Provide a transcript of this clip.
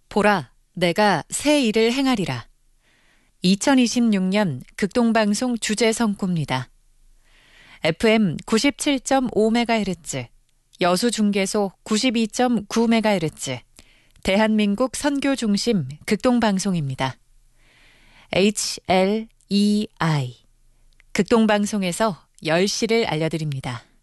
보라, 내가 새 일을 행하리라. 2026년 극동방송 주제 선구입니다. FM 97.5MHz, 여수중계소 92.9MHz, 대한민국 선교 중심 극동방송입니다. HLEI, 극동방송에서 10시를 알려드립니다.